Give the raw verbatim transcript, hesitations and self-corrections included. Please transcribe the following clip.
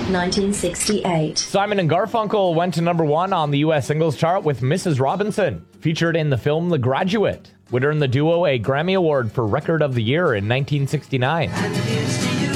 nineteen sixty-eight. Simon and Garfunkel went to number one on the U S singles chart with Missus Robinson, featured in the film The Graduate, would earn the duo a Grammy Award for Record of the Year in nineteen sixty-nine.